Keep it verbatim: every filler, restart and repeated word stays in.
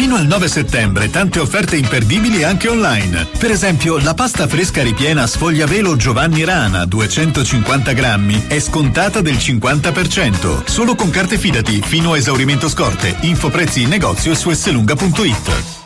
Fino al nove settembre tante offerte imperdibili anche online. Per esempio, la pasta fresca ripiena sfogliavelo Giovanni Rana duecentocinquanta grammi è scontata del cinquanta per cento. Solo con carte Fidati fino a esaurimento scorte. Info prezzi in negozio e su esselunga punto it.